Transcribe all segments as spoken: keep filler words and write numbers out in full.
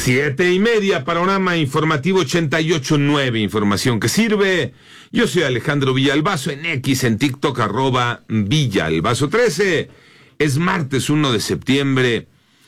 Siete y media, panorama informativo ochenta y ocho punto nueve, información que sirve. Yo soy Alejandro Villalbazo, en X, en TikTok, arroba Villalbazo trece. Es martes uno de septiembre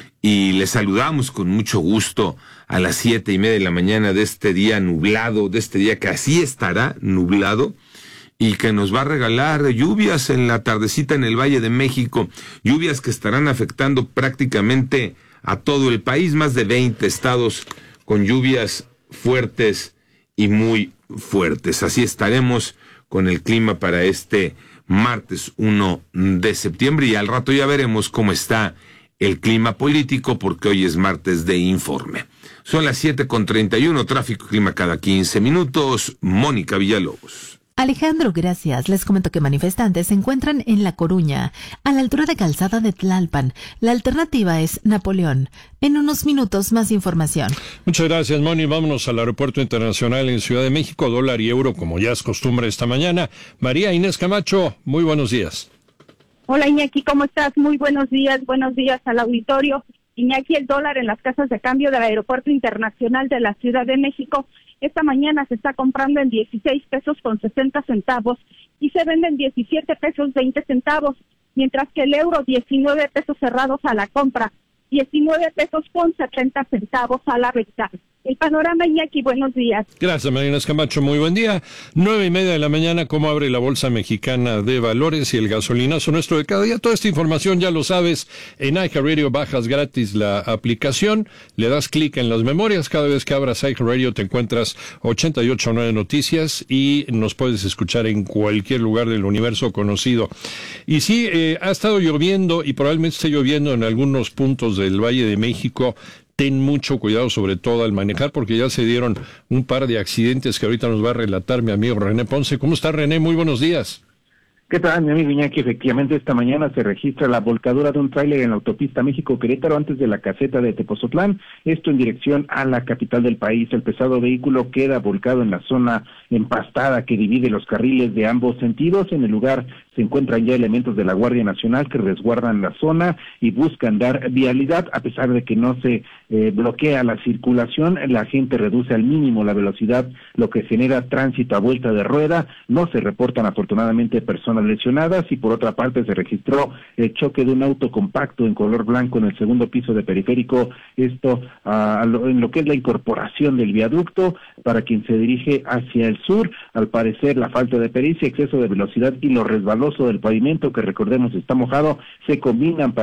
y les saludamos con mucho gusto a las siete y media de la mañana de este día nublado, de este día que así estará nublado, y que nos va a regalar lluvias en la tardecita en el Valle de México, lluvias que estarán afectando prácticamente a todo el país, más de veinte estados con lluvias fuertes y muy fuertes. Así estaremos con el clima para este martes uno de septiembre, y al rato ya veremos cómo está el clima político, porque hoy es martes de informe. Son las siete con treinta y uno, tráfico y clima cada quince minutos. Mónica Villalobos. Alejandro, gracias. Les comento que manifestantes se encuentran en La Coruña, a la altura de Calzada de Tlalpan. La alternativa es Napoleón. En unos minutos, más información. Muchas gracias, Moni. Vámonos al Aeropuerto Internacional en Ciudad de México, dólar y euro, como ya es costumbre esta mañana. María Inés Camacho, muy buenos días. Hola, Iñaki, ¿cómo estás? Muy buenos días, buenos días al auditorio. Iñaki, el dólar en las casas de cambio del Aeropuerto Internacional de la Ciudad de México esta mañana se está comprando en dieciséis pesos con sesenta centavos y se vende en diecisiete pesos veinte centavos, mientras que el euro diecinueve pesos cerrados a la compra, diecinueve pesos con setenta centavos a la venta. El panorama, Iñaki, buenos días. Gracias, Marina Camacho, muy buen día. Nueve y media de la mañana, ¿cómo abre la Bolsa Mexicana de Valores y el gasolinazo nuestro de cada día? Toda esta información ya lo sabes. En iHeartRadio bajas gratis la aplicación, le das clic en las memorias. Cada vez que abras iHeartRadio te encuentras ochenta y ocho punto nueve noticias y nos puedes escuchar en cualquier lugar del universo conocido. Y sí, eh, ha estado lloviendo y probablemente esté lloviendo en algunos puntos del Valle de México. Ten mucho cuidado, sobre todo al manejar, porque ya se dieron un par de accidentes que ahorita nos va a relatar mi amigo René Ponce. ¿Cómo está, René? Muy buenos días. ¿Qué tal, mi amigo Iñaki? Efectivamente, esta mañana se registra la volcadura de un tráiler en la autopista México-Querétaro antes de la caseta de Tepozotlán, esto en dirección a la capital del país. El pesado vehículo queda volcado en la zona empastada que divide los carriles de ambos sentidos. En el lugar se encuentran ya elementos de la Guardia Nacional que resguardan la zona y buscan dar vialidad. A pesar de que no se eh, bloquea la circulación, la gente reduce al mínimo la velocidad, lo que genera tránsito a vuelta de rueda. No se reportan afortunadamente personas lesionadas, y por otra parte se registró el choque de un auto compacto en color blanco en el segundo piso de Periférico, esto uh, lo, en lo que es la incorporación del viaducto para quien se dirige hacia el sur. Al parecer la falta de pericia, exceso de velocidad y lo resbaloso del pavimento, que recordemos está mojado, se combinan para